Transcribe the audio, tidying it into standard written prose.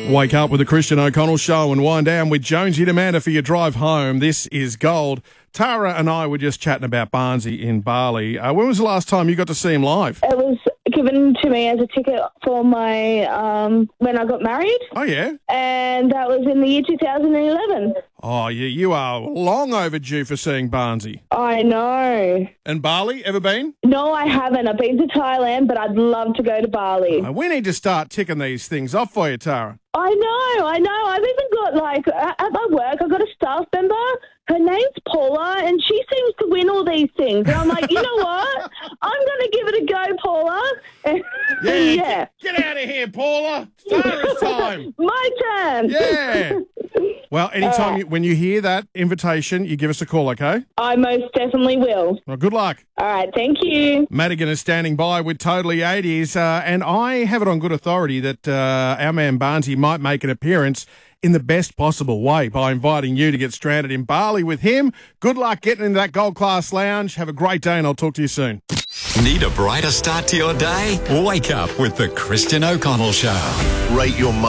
Wake up with the Christian O'Connell Show and wind down with Jonesy Demanda for your drive home. This is gold. Tara and I were just chatting about Barnsley in Bali. When was the last time you got to see him live? It was given to me as a ticket for my when I got married. Oh, yeah? And that was in the year 2011. Oh, you are long overdue for seeing Barnsley. I know. And Bali, ever been? No, I haven't. I've been to Thailand, but I'd love to go to Bali. We need to start ticking these things off for you, Tara. I know. I've even got, at my work, I've got a staff member. Her name's Paula, and she seems to win all these things. And I'm like, you know what? I'm going to give it a go, Paula. Yeah. Get out of here, Paula. It's Tara's time. My turn. Yeah. Well, anytime when you hear that invitation, you give us a call, okay? I most definitely will. Well, good luck. All right, thank you. Madigan is standing by with Totally 80s, and I have it on good authority that our man Barnsley might make an appearance in the best possible way by inviting you to get stranded in Bali with him. Good luck getting into that Gold Class Lounge. Have a great day, and I'll talk to you soon. Need a brighter start to your day? Wake up with the Christian O'Connell Show. Rate your